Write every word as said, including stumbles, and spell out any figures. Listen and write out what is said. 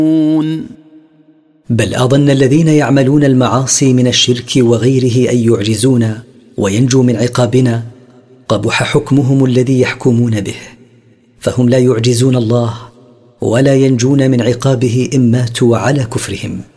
بل أظن الذين يعملون المعاصي من الشرك وغيره أن يعجزونا وينجوا من عقابنا قبح حكمهم الذي يحكمون به، فهم لا يعجزون الله ولا ينجون من عقابه إن ماتوا على كفرهم.